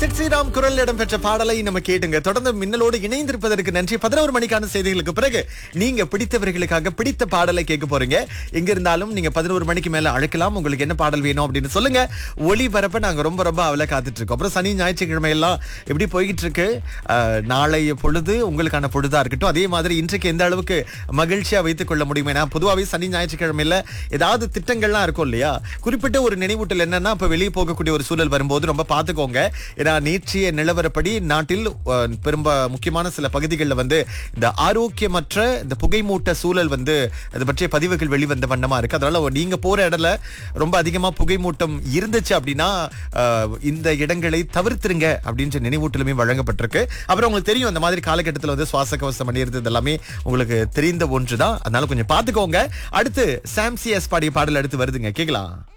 சிற்சிராம் குரல் இடம்பெற்ற பாடலை நம்ம கேட்டுங்க. தொடர்ந்து மின்னலோடு இணைந்திருப்பதற்கு நன்றி. 11 மணிக்கான செய்திகளுக்கு பிறகு நீங்க பிடித்தவர்களுக்காக பிடித்த பாடலை கேட்க போறீங்க. எங்க இருந்தாலும் நீங்க 11 மணிக்கு மேல அழைக்கலாம். உங்களுக்கு என்ன பாடல் வேணும் அப்படின்னு சொல்லுங்க. ஒளிபரப்ப நாங்க ரொம்ப ரொம்ப அவளை காத்துட்டு இருக்கோம். அப்புறம் சனி ஞாயிற்றுக்கிழமை எல்லாம் எப்படி போய்கிட்டு இருக்கு? நாளைய பொழுது உங்களுக்கான பொழுதா இருக்கட்டும். அதே மாதிரி இன்றைக்கு எந்த அளவுக்கு மகிழ்ச்சியா வைத்துக் கொள்ள முடியும்? ஏன்னா பொதுவாகவே சனி ஞாயிற்றுக்கிழமையில ஏதாவது திட்டங்கள்லாம் இருக்கும் இல்லையா? குறிப்பிட்ட ஒரு நினைவூட்டல் என்னன்னா, இப்ப வெளியே போகக்கூடிய ஒரு சூழல் வரும்போது ரொம்ப பாத்துக்கோங்க. ஏன்னா நேற்றைய நிலவரப்படி நாட்டில் முக்கியமான சில பகுதிகளில் வந்து இந்த ஆரோக்கியமற்ற இந்த புகைமூட்ட சூழல் வந்து அது பற்றிய பதிவுகள் வெளிவந்த வண்ணமா இருக்கு. அதனால நீங்க போற இடத்துல ரொம்ப அதிகமா புகைமூட்டம் இருந்துச்சு அப்படின்னா இந்த இடங்களை தவிர்த்துருங்க அப்படின்ற நினைவூட்டலுமே வழங்கப்பட்டிருக்கு. அப்புறம் உங்களுக்கு தெரியும், அந்த மாதிரி காலகட்டத்தில் வந்து சுவாச கவசம் அணியிறது எல்லாமே உங்களுக்கு தெரிந்த ஒன்றுதான். அதனால கொஞ்சம் பாத்துக்கோங்க. அடுத்து சாம்சிஎஸ் பாடிய பாடல் அடுத்து வருதுங்க, கேட்கலாம்.